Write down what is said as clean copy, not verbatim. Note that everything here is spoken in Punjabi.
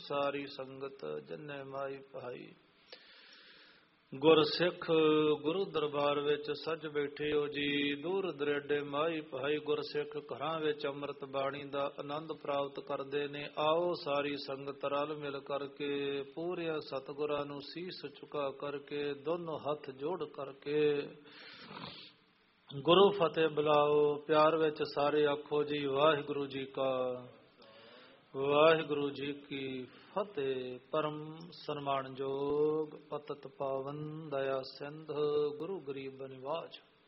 ਸਾਰੀ ਸੰਗਤ ਜਨੈ ਮਾਈ ਪਹਾਈ। ਗੁਰ ਸਿੱਖ ਗੁਰੂ ਦਰਬਾਰ ਵਿੱਚ ਸੱਜ ਬੈਠੇ ਹੋ ਜੀ, ਦੂਰ ਦਰੇਡੇ ਮਾਈ ਭਾਈ। ਗੁਰ ਸਿੱਖ ਘਰਾਂ ਵਿੱਚ ਅੰਮ੍ਰਿਤ ਬਾਣੀ ਦਾ ਆਨੰਦ ਪ੍ਰਾਪਤ ਕਰਦੇ ਨੇ। ਆਓ ਸਾਰੀ ਸੰਗਤ ਰਲ ਮਿਲ ਕਰਕੇ ਪੂਰਿਆ ਸਤਿਗੁਰਾਂ ਨੂੰ ਸੀਸ ਝੁਕਾ ਕਰਕੇ ਦੋਨੋਂ ਹੱਥ ਜੋੜ ਕਰਕੇ ਗੁਰੂ ਫਤਿਹ ਬੁਲਾਓ। ਪਿਆਰ ਵਿੱਚ ਸਾਰੇ ਆਖੋ ਜੀ ਵਾਹਿਗੁਰੂ ਜੀ ਕਾ ਵਾਹਿਗੁਰੂ ਜੀ ਕੀ ਫਤਿਹ। ਪਰਮ ਸਨਮਾਨਯੋਗ ਪਤਿਤ ਪਾਵਨ ਦਇਆ ਸਿੰਧ ਗੁਰੂ ਗਰੀਬ ਨਿਵਾਜ।